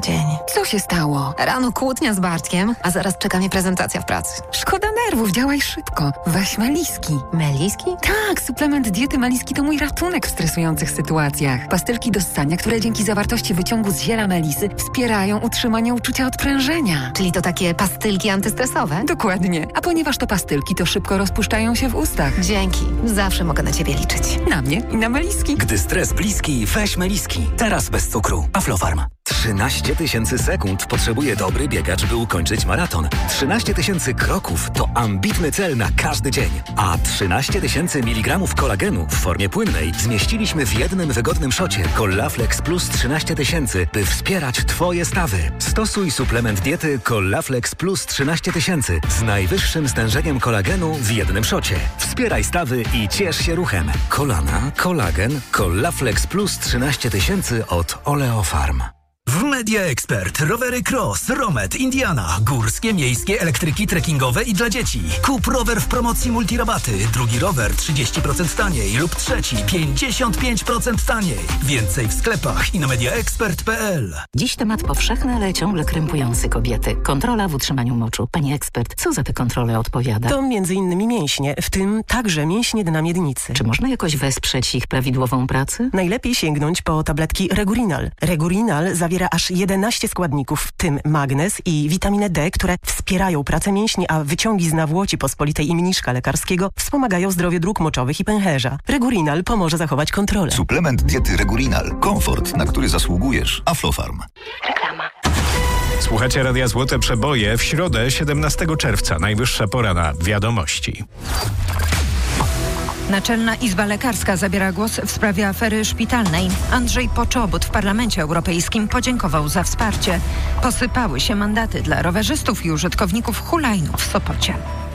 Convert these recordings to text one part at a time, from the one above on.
dzień. Co się stało? Rano kłótnia z Bartkiem, a zaraz czeka mnie prezentacja w pracy. Szkoda nerwów, działaj szybko. Weź Meliski. Meliski? Tak, suplement diety Meliski to mój ratunek w stresujących sytuacjach. Pastylki do ssania, które dzięki zawartości wyciągu z ziela melisy wspierają utrzymanie uczucia odprężenia. Czyli to takie pastylki antystresowe? Dokładnie. A ponieważ to pastylki, to szybko rozpuszczają się w ustach. Dzięki. Zawsze mogę na Ciebie liczyć. Na mnie i na Meliski. Gdy stres bliski, weź Meliski. Teraz bez cukru. Aflofarm. 13 000 sekund potrzebuje dobry biegacz, by ukończyć maraton. 13 000 kroków to ambitny cel na każdy dzień. A 13 000 mg kolagenu w formie płynnej zmieściliśmy w jednym wygodnym szocie Collaflex Plus 13 000, by wspierać Twoje stawy. Stosuj suplement diety Collaflex Plus 13 000 z najwyższym stężeniem kolagenu w jednym szocie. Wspieraj stawy i ciesz się ruchem. Kolana, kolagen, Collaflex Plus 13 000 od Oleofarm. W Media Expert rowery Cross, Romet, Indiana, górskie, miejskie, elektryki, trekkingowe i dla dzieci. Kup rower w promocji multirabaty, drugi rower 30% taniej lub trzeci 55% taniej. Więcej w sklepach i na mediaexpert.pl. Dziś temat powszechny, ale ciągle krępujący kobiety. Kontrola w utrzymaniu moczu. Pani ekspert, co za te kontrole odpowiada? To m.in. mięśnie, w tym także mięśnie dna miednicy. Czy można jakoś wesprzeć ich prawidłową pracę? Najlepiej sięgnąć po tabletki Regurinal. Regurinal zawiera aż 11 składników, w tym magnez i witaminę D, które wspierają pracę mięśni, a wyciągi z nawłoci pospolitej i mniszka lekarskiego wspomagają zdrowie dróg moczowych i pęcherza. Regurinal pomoże zachować kontrolę. Suplement diety Regurinal. Komfort, na który zasługujesz. Aflofarm. Reklama. Słuchacie Radia Złote Przeboje. W środę 17 czerwca. Najwyższa pora na wiadomości. Naczelna Izba Lekarska zabiera głos w sprawie afery szpitalnej. Andrzej Poczobut w Parlamencie Europejskim podziękował za wsparcie. Posypały się mandaty dla rowerzystów i użytkowników hulajnóg w Sopocie.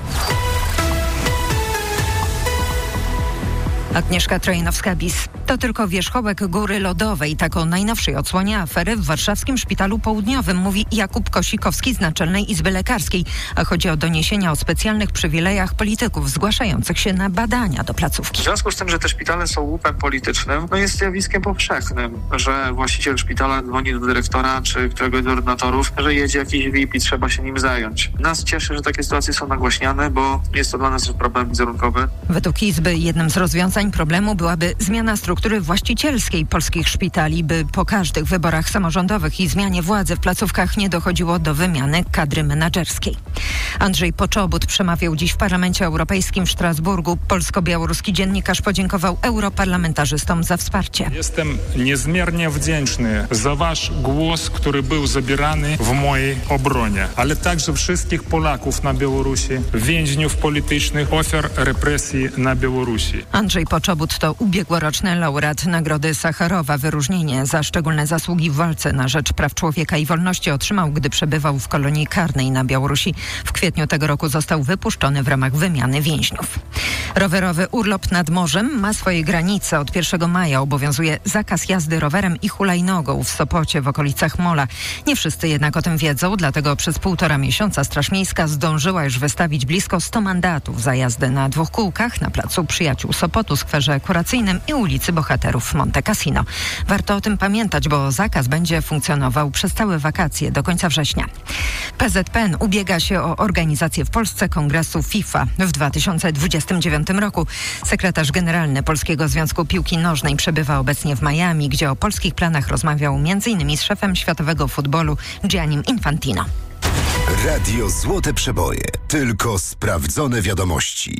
Agnieszka Trojnowska-Bis. To tylko wierzchołek góry lodowej. Tak o najnowszej odsłonie afery w warszawskim Szpitalu Południowym mówi Jakub Kosikowski z Naczelnej Izby Lekarskiej. A chodzi o doniesienia o specjalnych przywilejach polityków zgłaszających się na badania do placówki. W związku z tym, że te szpitale są łupem politycznym, jest zjawiskiem powszechnym, że właściciel szpitala dzwoni do dyrektora czy któregoś z ordynatorów, że jedzie jakiś VIP i trzeba się nim zająć. Nas cieszy, że takie sytuacje są nagłaśniane, bo jest to dla nas problem wizerunkowy. Według Izby jednym z rozwiązań problemu byłaby zmiana struktury właścicielskiej polskich szpitali, by po każdych wyborach samorządowych i zmianie władzy w placówkach nie dochodziło do wymiany kadry menadżerskiej. Andrzej Poczobut przemawiał dziś w Parlamencie Europejskim w Strasburgu. Polsko-białoruski dziennikarz podziękował europarlamentarzystom za wsparcie. Jestem niezmiernie wdzięczny za wasz głos, który był zabierany w mojej obronie, ale także wszystkich Polaków na Białorusi, więźniów politycznych, ofiar represji na Białorusi. Andrzej Poczobut to ubiegłoroczny laureat Nagrody Sacharowa. Wyróżnienie za szczególne zasługi w walce na rzecz praw człowieka i wolności otrzymał, gdy przebywał w kolonii karnej na Białorusi. W kwietniu tego roku został wypuszczony w ramach wymiany więźniów. Rowerowy urlop nad morzem ma swoje granice. Od 1 maja obowiązuje zakaz jazdy rowerem i hulajnogą w Sopocie w okolicach Mola. Nie wszyscy jednak o tym wiedzą, dlatego przez 1,5 miesiąca Straż Miejska zdążyła już wystawić blisko 100 mandatów za jazdę na 2 kółkach na placu Przyjaciół Sopotu, skwerze Kuracyjnym i ulicy Bohaterów Monte Cassino. Warto o tym pamiętać, bo zakaz będzie funkcjonował przez całe wakacje do końca września. PZPN ubiega się o organizację w Polsce kongresu FIFA w 2029 roku. Sekretarz generalny Polskiego Związku Piłki Nożnej przebywa obecnie w Miami, gdzie o polskich planach rozmawiał m.in. z szefem światowego futbolu Giannim Infantino. Radio Złote Przeboje. Tylko sprawdzone wiadomości.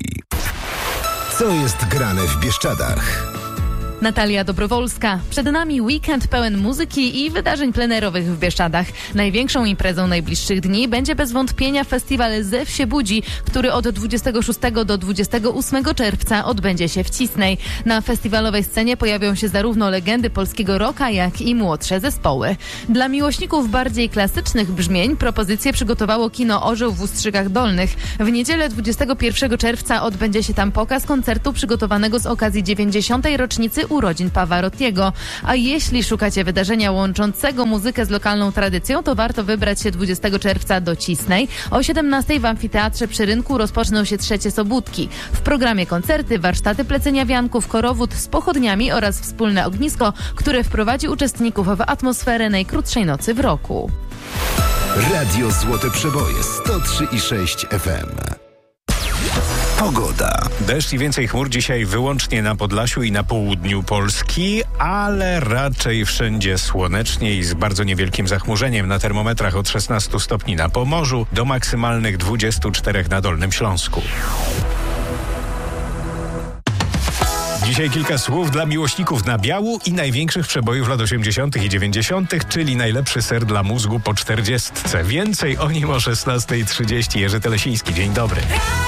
Co jest grane w Bieszczadach? Natalia Dobrowolska. Przed nami weekend pełen muzyki i wydarzeń plenerowych w Bieszczadach. Największą imprezą najbliższych dni będzie bez wątpienia festiwal Zew się budzi, który od 26 do 28 czerwca odbędzie się w Cisnej. Na festiwalowej scenie pojawią się zarówno legendy polskiego rocka, jak i młodsze zespoły. Dla miłośników bardziej klasycznych brzmień propozycję przygotowało kino Orzeł w Ustrzykach Dolnych. W niedzielę 21 czerwca odbędzie się tam pokaz koncertu przygotowanego z okazji 90. rocznicy okazję urodzin Pavarottiego. A jeśli szukacie wydarzenia łączącego muzykę z lokalną tradycją, to warto wybrać się 20 czerwca do Cisnej. O 17 w Amfiteatrze przy Rynku rozpoczną się trzecie sobótki. W programie koncerty, warsztaty plecenia wianków, korowód z pochodniami oraz wspólne ognisko, które wprowadzi uczestników w atmosferę najkrótszej nocy w roku. Radio Złote Przeboje 103,6 FM. Pogoda. Deszcz i więcej chmur dzisiaj wyłącznie na Podlasiu i na południu Polski, ale raczej wszędzie słonecznie i z bardzo niewielkim zachmurzeniem. Na termometrach od 16 stopni na Pomorzu do maksymalnych 24 na Dolnym Śląsku. Dzisiaj kilka słów dla miłośników nabiału i największych przebojów lat 80. i 90., czyli najlepszy ser dla mózgu po 40. Więcej o nim o 16:30. Jerzy Telesiński. Dzień dobry.